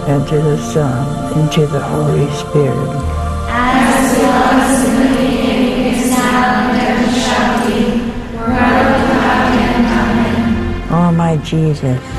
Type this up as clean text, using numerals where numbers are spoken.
and to the Son, and to the Holy Spirit. As it was in the beginning, is now, and ever shall be, world without end. Amen. O my Jesus,